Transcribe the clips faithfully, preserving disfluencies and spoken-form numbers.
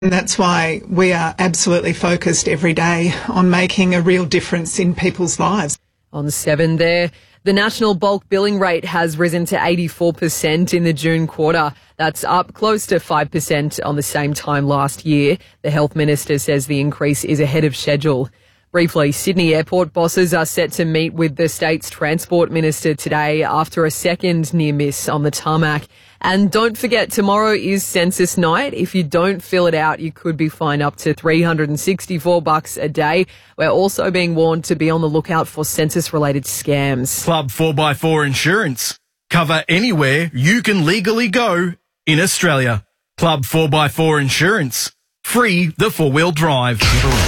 And that's why we are absolutely focused every day on making a real difference in people's lives. On seven there, the national bulk billing rate has risen to eighty-four percent in the June quarter. That's up close to five percent on the same time last year. The Health Minister says the increase is ahead of schedule. Briefly, Sydney Airport bosses are set to meet with the state's Transport Minister today after a second near miss on the tarmac. And don't forget, tomorrow is census night. If you don't fill it out, you could be fined up to three hundred sixty-four bucks a day. We're also being warned to be on the lookout for census-related scams. Club four by four Insurance. Cover anywhere you can legally go in Australia. Club four by four Insurance. Free the four-wheel drive.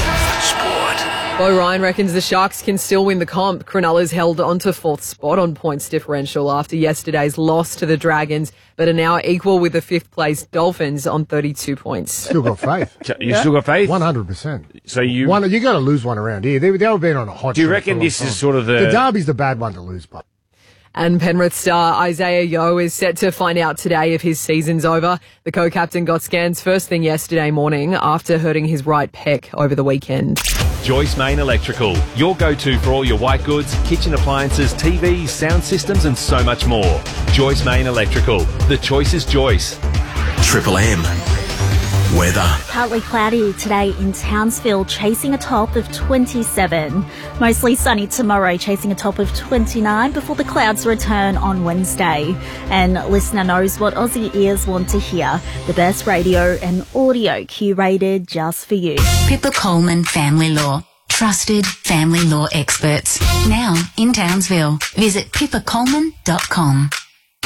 Bo Ryan reckons the Sharks can still win the comp. Cronulla's held onto fourth spot on points differential after yesterday's loss to the Dragons, but are now equal with the fifth place Dolphins on thirty-two points. Still got faith. You yeah. still got faith? one hundred percent. So you... One, you got to lose one around here. They, they've been on a hot Do you reckon this time. is sort of the... The derby's the bad one to lose, but... And Penrith star Isaiah Yeo is set to find out today if his season's over. The co-captain got scans first thing yesterday morning after hurting his right pec over the weekend. Joyce Main Electrical, your go-to for all your white goods, kitchen appliances, T Vs, sound systems and so much more. Joyce Main Electrical. The choice is Joyce. Triple M. Weather. Partly cloudy today in Townsville, chasing a top of twenty-seven. Mostly sunny tomorrow, chasing a top of twenty-nine before the clouds return on Wednesday. And listener knows what Aussie ears want to hear. The best radio and audio curated just for you. Pippa Coleman Family Law. Trusted family law experts. Now in Townsville. Visit pippa coleman dot com.